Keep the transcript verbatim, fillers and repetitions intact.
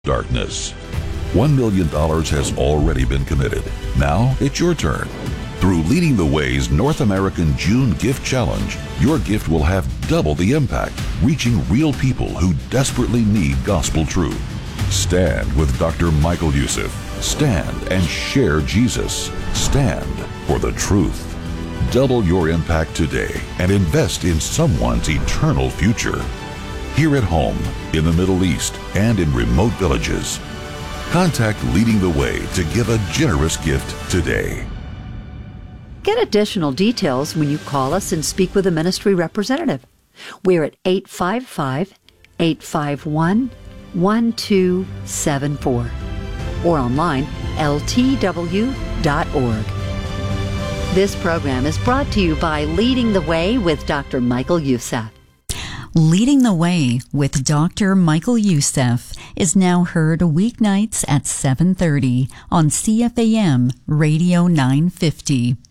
darkness. One million dollars has already been committed. Now it's your turn. Through Leading the Way's North American June Gift Challenge, your gift will have double the impact, reaching real people who desperately need gospel truth. Stand with Doctor Michael Youssef. Stand and share Jesus. Stand for the truth. Double your impact today and invest in someone's eternal future. Here at home, in the Middle East, and in remote villages. Contact Leading the Way to give a generous gift today. Get additional details when you call us and speak with a ministry representative. We're at eight five five, eight five one, one two seven four or online L T W dot org. This program is brought to you by Leading the Way with Doctor Michael Youssef. Leading the Way with Doctor Michael Youssef is now heard weeknights at seven thirty on C F A M Radio nine fifty.